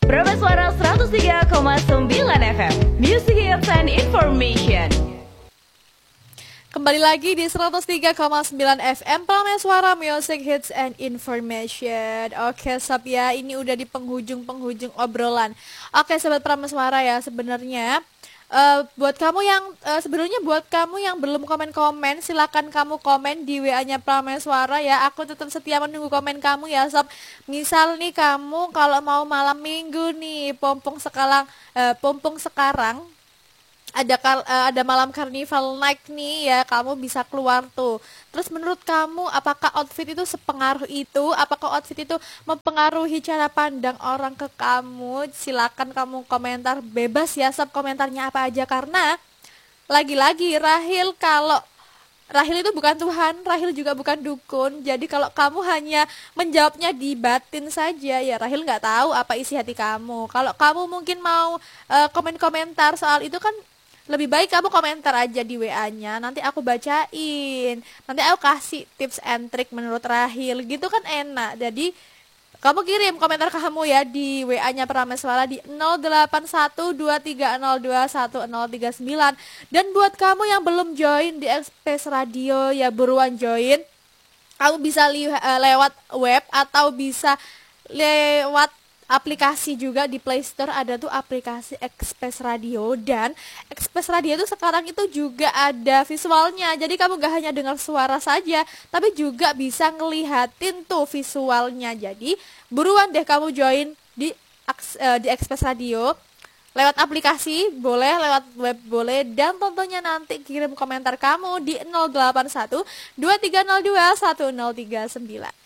Prama Suara 103,9 FM, Music Hits and Information. Kembali lagi di 103,9 FM Prama Suara Music Hits and Information. Oke sob ya, ini udah di penghujung obrolan. Oke sobat Prama Suara ya, sebenarnya buat kamu yang belum komen-komen, silakan kamu komen di WA-nya Prama Suara ya. Aku tetap setia menunggu komen kamu ya sob. Misal nih kamu kalau mau malam minggu nih, pompong sekarang ada malam carnival night nih ya, kamu bisa keluar tuh. Terus menurut kamu apakah outfit itu sepengaruh itu? Apakah outfit itu mempengaruhi cara pandang orang ke kamu? Silakan kamu komentar, bebas ya sob, komentarnya apa aja, karena lagi-lagi Rahil itu bukan Tuhan, Rahil juga bukan dukun. Jadi kalau kamu hanya menjawabnya di batin saja, ya Rahil nggak tahu apa isi hati kamu. Kalau kamu mungkin mau komen-komentar soal itu kan, lebih baik kamu komentar aja di WA-nya, nanti aku bacain. Nanti aku kasih tips and trick menurut Rahil, gitu kan enak. Jadi kamu kirim komentar kamu ya di WA-nya Prama Suara di 081230210039. Dan buat kamu yang belum join di Express Radio ya, buruan join. Kamu bisa lewat web atau bisa lewat aplikasi juga di Play Store, ada tuh aplikasi Express Radio. Dan Express Radio itu sekarang itu juga ada visualnya, jadi kamu gak hanya dengar suara saja, tapi juga bisa ngelihatin tuh visualnya. Jadi buruan deh kamu join di Express Radio, lewat aplikasi boleh, lewat web boleh, dan tentunya nanti kirim komentar kamu di 081 2302 1039.